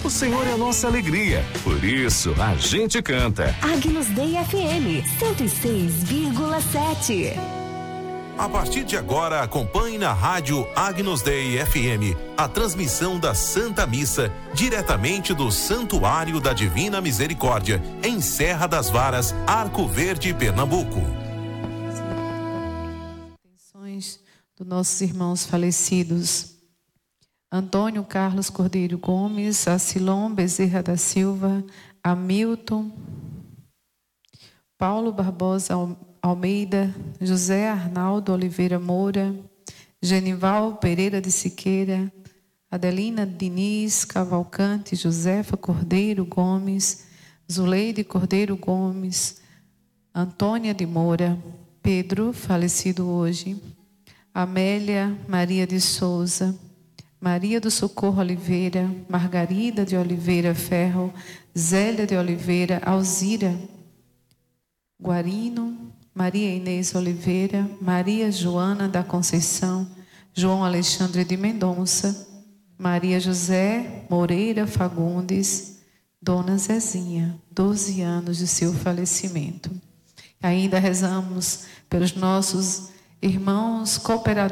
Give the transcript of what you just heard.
O Senhor é a nossa alegria, por isso a gente canta. Agnus Dei FM 106,7. A partir de agora, acompanhe na rádio Agnus Dei FM a transmissão da Santa Missa, diretamente do Santuário da Divina Misericórdia, em Serra das Varas, Arco Verde, Pernambuco. Intenções dos nossos irmãos falecidos: Antônio Carlos Cordeiro Gomes, Acilon Bezerra da Silva, Hamilton, Paulo Barbosa Almeida, José Arnaldo Oliveira Moura, Genival Pereira de Siqueira, Adelina Diniz Cavalcante, Josefa Cordeiro Gomes, Zuleide Cordeiro Gomes, Antônia de Moura, Pedro, falecido hoje, Amélia Maria de Souza, Maria do Socorro Oliveira, Margarida de Oliveira Ferro, Zélia de Oliveira, Alzira Guarino, Maria Inês Oliveira, Maria Joana da Conceição, João Alexandre de Mendonça, Maria José Moreira Fagundes, Dona Zezinha, 12 anos de seu falecimento. Ainda rezamos pelos nossos irmãos cooperadores